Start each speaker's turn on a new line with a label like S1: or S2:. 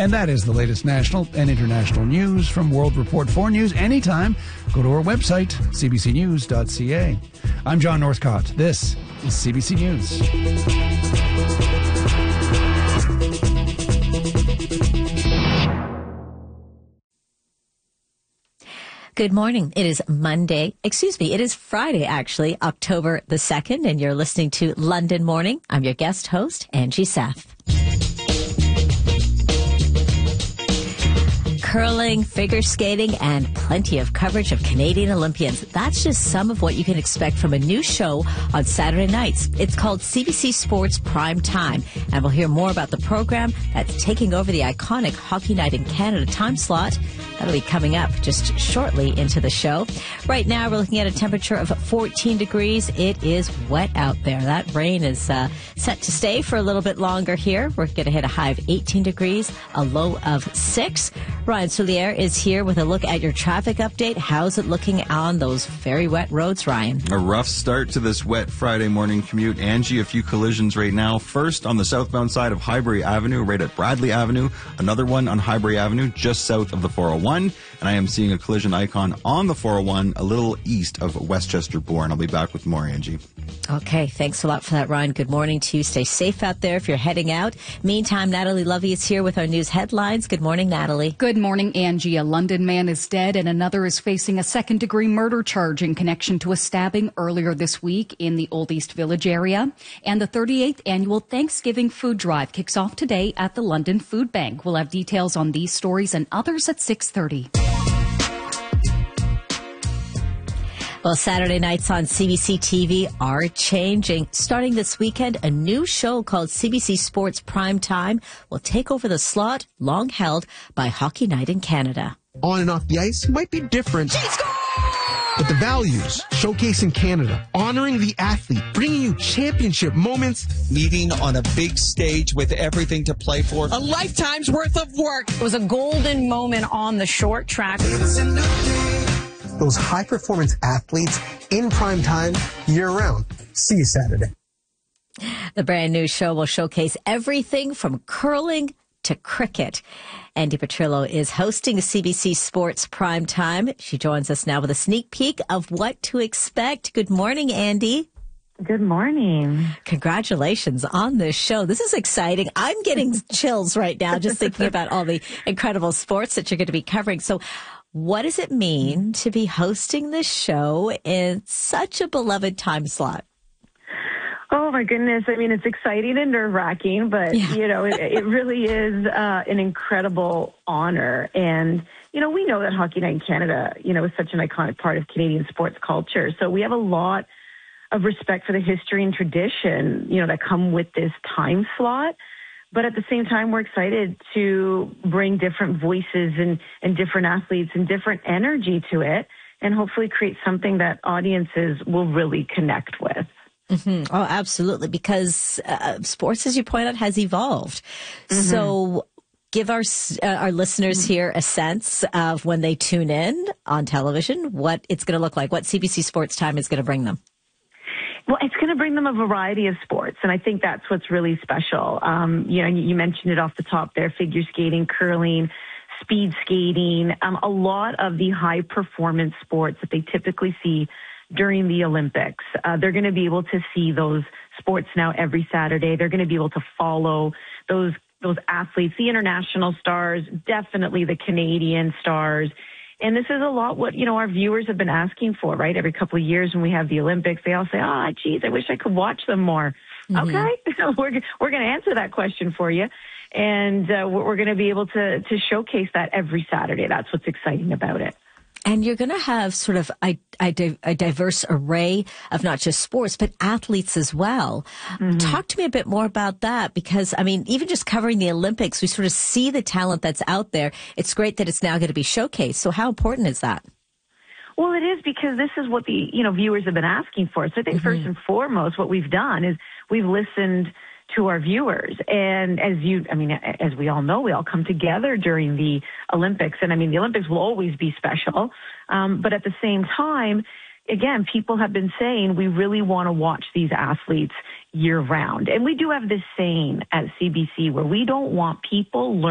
S1: And that is the latest national and international news from World Report 4 News. Anytime, go to our website, cbcnews.ca. I'm John Northcott. This is CBC News.
S2: Good morning. It is it is Friday, actually, October the 2nd, and you're listening to London Morning. I'm your guest host, Angie Seth. Curling, figure skating, and plenty of coverage of Canadian Olympians. That's just some of what you can expect from a new show on Saturday nights. It's called CBC Sports Prime Time, and we'll hear more about the program that's taking over the iconic Hockey Night in Canada time slot. That'll be coming up just shortly into the show. Right now, we're looking at a temperature of 14 degrees. It is wet out there. That rain is set to stay for a little bit longer here. We're going to hit a high of 18 degrees, a low of 6. Ryan Soulier is here with a look at your traffic update. How's it looking on those very wet roads, Ryan?
S3: A rough start to this wet Friday morning commute. Angie, a few collisions right now. First, on the southbound side of Highbury Avenue, right at Bradley Avenue. Another one on Highbury Avenue, just south of the 401. And I am seeing a collision icon on the 401, a little east of Westchester Bourne. I'll be back with more, Angie.
S2: Okay, thanks a lot for that, Ryan. Good morning to you. Stay safe out there if you're heading out. Meantime, Natalie Lovey is here with our news headlines. Good morning, Natalie.
S4: Good morning, Angie. A London man is dead and another is facing a second-degree murder charge in connection to a stabbing earlier this week in the Old East Village area. And the 38th annual Thanksgiving food drive kicks off today at the London Food Bank. We'll have details on these stories and others at 6:30.
S2: Well, Saturday nights on CBC TV are changing. Starting this weekend, a new show called CBC Sports Prime Time will take over the slot long held by Hockey Night in Canada.
S5: On and off the ice might be different, but the values showcasing Canada, honoring the athlete, bringing you championship moments,
S6: meeting on a big stage with everything to play for, a lifetime's worth of work.
S7: It was a golden moment on the short track.
S5: Those high-performance athletes in prime time year-round. See you Saturday.
S2: The brand new show will showcase everything from curling to cricket. Andy Petrillo is hosting CBC Sports Prime Time. She joins us now with a sneak peek of what to expect. Good morning, Andy.
S8: Good morning.
S2: Congratulations on this show. This is exciting. I'm getting chills right now just thinking about all the incredible sports that you're going to be covering. So what does it mean to be hosting this show in such a beloved time slot?
S8: Oh, my goodness. I mean, it's exciting and nerve-wracking, but, you know, it really is an incredible honor. And, you know, we know that Hockey Night in Canada, you know, is such an iconic part of Canadian sports culture. So we have a lot of respect for the history and tradition, you know, that come with this time slot. But at the same time, we're excited to bring different voices and different athletes and different energy to it and hopefully create something that audiences will really connect with.
S2: Mm-hmm. Oh, absolutely. Because sports, as you point out, has evolved. Mm-hmm. So give our listeners here a sense of when they tune in on television, what it's going to look like, what CBC Sports Time is going to bring them.
S8: Well, it's going to bring them a variety of sports, and I think that's what's really special. You know, you mentioned it off the top there, figure skating, curling, speed skating, a lot of the high-performance sports that they typically see during the Olympics. They're going to be able to see those sports now every Saturday. They're going to be able to follow those athletes, the international stars, definitely the Canadian stars. And this is a lot what, you know, our viewers have been asking for, right? Every couple of years when we have the Olympics, they all say, geez, I wish I could watch them more. Mm-hmm. Okay, we're going to answer that question for you. And we're going to be able to showcase that every Saturday. That's what's exciting about it.
S2: And you're going to have sort of a diverse array of not just sports, but athletes as well. Mm-hmm. Talk to me a bit more about that, because, I mean, even just covering the Olympics, we sort of see the talent that's out there. It's great that it's now going to be showcased. So how important is that?
S8: Well, it is, because this is what the, you know, viewers have been asking for. So I think first and foremost, what we've done is we've listened to our viewers. And as we all know, we all come together during the Olympics. And I mean, the Olympics will always be special. But at the same time, again, people have been saying we really want to watch these athletes year round. And we do have this saying at CBC where we don't want people learning